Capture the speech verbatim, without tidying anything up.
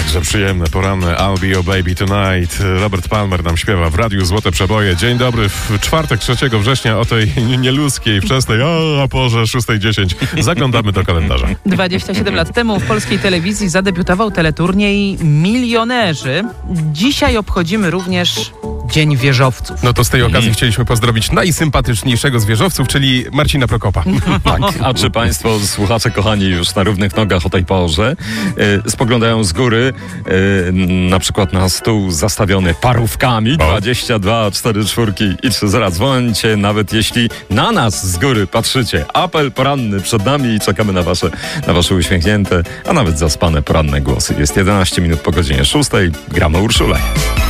Jakże przyjemne, poranne I'll Be Your Baby Tonight. Robert Palmer nam śpiewa w Radiu Złote Przeboje. Dzień dobry, w czwartek trzeciego września o tej nieludzkiej, wczesnej, o porze szósta dziesięć. Zaglądamy do kalendarza. dwadzieścia siedem lat temu w polskiej telewizji zadebiutował teleturniej Milionerzy. Dzisiaj obchodzimy również Dzień Wieżowców. No to z tej okazji mm. chcieliśmy pozdrowić najsympatyczniejszego z wieżowców, czyli Marcina Prokopa. Tak, a czy państwo, słuchacze kochani, już na równych nogach o tej porze yy, spoglądają z góry yy, na przykład na stół zastawiony parówkami dwadzieścia dwa, cztery czwórki i trzy zera. Dzwońcie, nawet jeśli na nas z góry patrzycie. Apel poranny przed nami i czekamy na wasze, na wasze uśmiechnięte, a nawet zaspane poranne głosy. Jest jedenaście minut po godzinie szóstej. Gramy Urszulę.